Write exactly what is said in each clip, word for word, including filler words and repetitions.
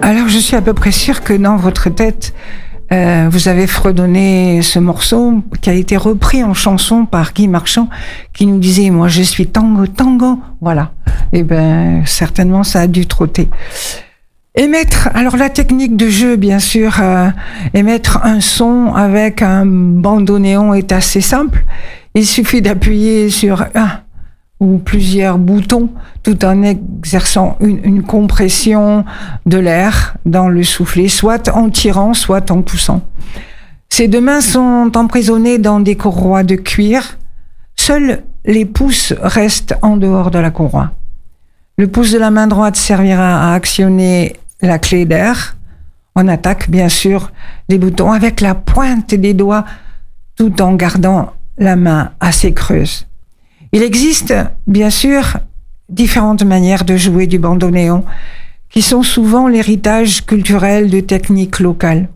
Alors, je suis à peu près sûre que dans votre tête, euh, vous avez fredonné ce morceau qui a été repris en chanson par Guy Marchand, qui nous disait « Moi, je suis tango, tango ». Voilà. Et ben, certainement, ça a dû trotter. Émettre, alors la technique de jeu, bien sûr, euh, émettre un son avec un bandoneon est assez simple. Il suffit d'appuyer sur un ou plusieurs boutons tout en exerçant une, une compression de l'air dans le soufflet, soit en tirant, soit en poussant. Ces deux mains sont emprisonnées dans des courroies de cuir. Seuls les pouces restent en dehors de la courroie. Le pouce de la main droite servira à actionner la clé d'air. On attaque bien sûr les boutons avec la pointe des doigts tout en gardant la main assez creuse. Il existe bien sûr différentes manières de jouer du bandoneon qui sont souvent l'héritage culturel de techniques locales.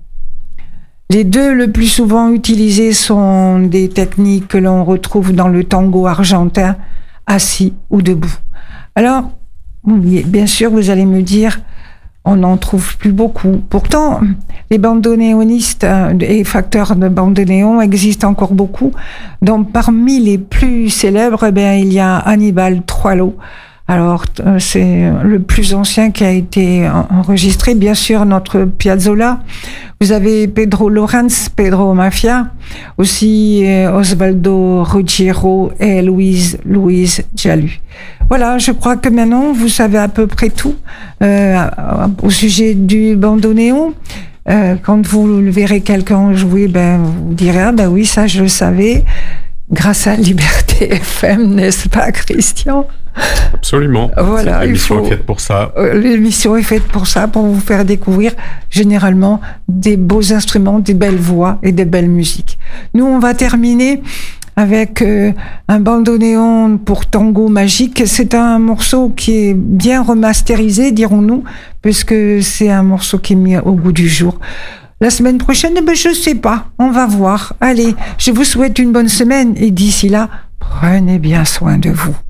Les deux le plus souvent utilisées sont des techniques que l'on retrouve dans le tango argentin, assis ou debout. Alors, bien sûr, vous allez me dire, on n'en trouve plus beaucoup. Pourtant, les bandoneonistes et facteurs de bandoneon existent encore beaucoup. Donc, parmi les plus célèbres, eh bien, il y a Hannibal Troilo. Alors, c'est le plus ancien qui a été enregistré. Bien sûr, notre Piazzolla. Vous avez Pedro Lorenz, Pedro Mafia. Aussi, Osvaldo Ruggiero et Louise, Louise Jalu. Voilà, je crois que maintenant, vous savez à peu près tout euh, au sujet du bandoneon. Euh, quand vous verrez quelqu'un jouer, ben, vous direz, ah ben oui, ça je le savais. Grâce à Liberté F M, n'est-ce pas, Christian? Absolument. Voilà, l'émission faut... est faite pour ça. L'émission est faite pour ça, pour vous faire découvrir généralement des beaux instruments, des belles voix et des belles musiques. Nous, on va terminer avec euh, un bandoneon pour tango magique. C'est un morceau qui est bien remasterisé, dirons-nous, puisque c'est un morceau qui est mis au goût du jour. La semaine prochaine, ben, je sais pas, on va voir. Allez, je vous souhaite une bonne semaine et d'ici là, prenez bien soin de vous.